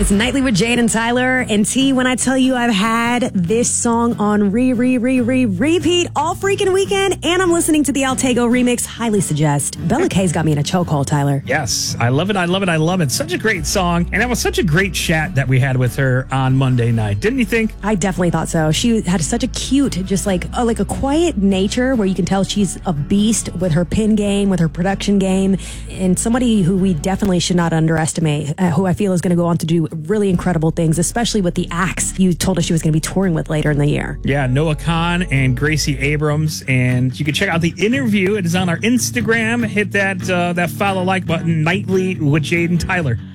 It's Nightly with Jade and Tyler. And T, when I tell you I've had this song on repeat all freaking weekend, and I'm listening to the Altego remix, highly suggest. Bella K's got me in a chokehold, Tyler. Yes, I love it. Such a great song. And that was such a great chat that we had with her on Monday night. Didn't you think? I definitely thought so. She had such a cute, just like a quiet nature where you can tell she's a beast with her pin game, with her production game, and somebody who we definitely should not underestimate, who I feel is going to go on to do really incredible things, especially with the acts you told us she was going to be touring with later in the year. Yeah, Noah Kahan and Gracie Abrams. And you can check out the interview. It is on our Instagram. Hit that follow like button, Nightly with Jade and Tyler.